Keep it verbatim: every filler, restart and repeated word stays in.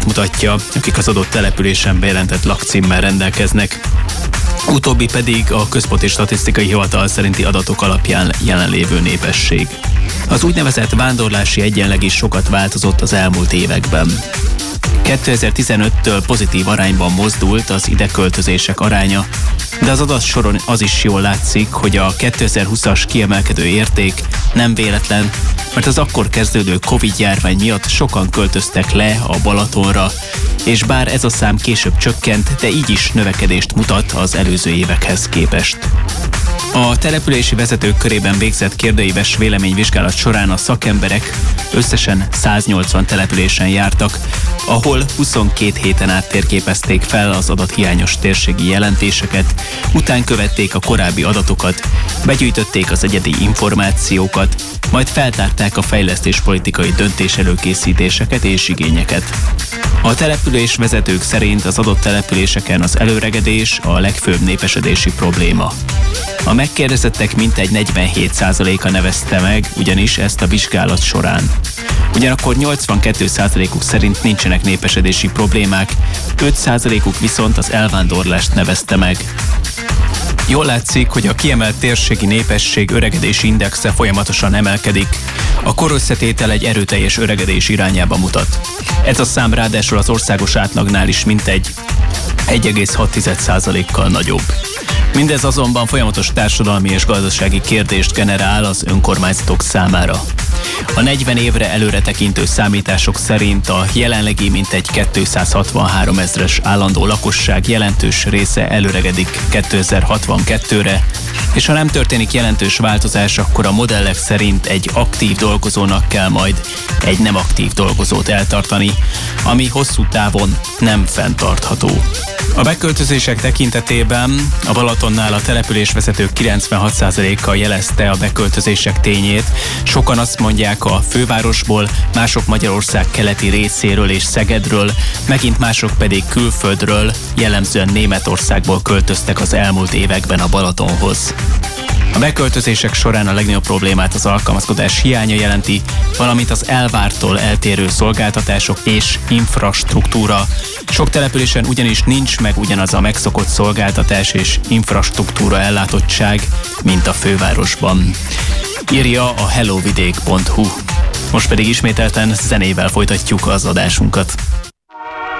számát mutatja, akik az adott településen bejelentett lakcímmel rendelkeznek. Utóbbi pedig a Központi Statisztikai Hivatal szerinti adatok alapján jelenlévő népesség. Az úgynevezett vándorlási egyenleg is sokat változott az elmúlt években. kétezer-tizenöttől pozitív arányban mozdult az ideköltözések aránya, de az adatsoron az is jól látszik, hogy a kétezer-húszas kiemelkedő érték nem véletlen, mert az akkor kezdődő Covid-járvány miatt sokan költöztek le a Balatonra, és bár ez a szám később csökkent, de így is növekedést mutat az előző évekhez képest. A települési vezetők körében végzett kérdőíves véleményvizsgálat során a szakemberek összesen száznyolcvan településen jártak, ahol huszonkét héten át térképezték fel az adathiányos térségi jelentéseket, után követték a korábbi adatokat, begyűjtötték az egyedi információkat, majd feltárták a fejlesztéspolitikai döntés előkészítéseket és igényeket. A település vezetők szerint az adott településeken az előregedés a legfőbb népesedési probléma. A megkérdezettek mintegy negyvenhét százaléka nevezte meg ugyanis ezt a vizsgálat során. Ugyanakkor nyolcvankét százalékuk szerint nincsenek népesedési problémák, öt százalékuk viszont az elvándorlást nevezte meg. Jól látszik, hogy a kiemelt térségi népesség öregedési indexe folyamatosan emelkedik. A korösszetétel egy erőteljes öregedés irányába mutat. Ez a szám ráadásul az országos átlagnál is mintegy egy egész hat százalékkal nagyobb. Mindez azonban folyamatos társadalmi és gazdasági kérdést generál az önkormányzatok számára. A negyven évre előre tekintő számítások szerint a jelenlegi mintegy kétszázhatvanhárom ezres állandó lakosság jelentős része előregedik kétezer-hatvankettőre, és ha nem történik jelentős változás, akkor a modellek szerint egy aktív dolgozónak kell majd egy nem aktív dolgozót eltartani, ami hosszú távon nem fenntartható. A beköltözések tekintetében a Balatonnál a településvezetők kilencvenhat százaléka jelezte a beköltözések tényét. Sokan azt mondják a fővárosból, mások Magyarország keleti részéről és Szegedről, megint mások pedig külföldről, jellemzően Németországból költöztek az elmúlt években a Balatonhoz. A beköltözések során a legnagyobb problémát az alkalmazkodás hiánya jelenti, valamint az elvártól eltérő szolgáltatások és infrastruktúra. Sok településen ugyanis nincs meg ugyanaz a megszokott szolgáltatás és infrastruktúra ellátottság, mint a fővárosban. Írja a hellovidék pont hu. Most pedig ismételten zenével folytatjuk az adásunkat.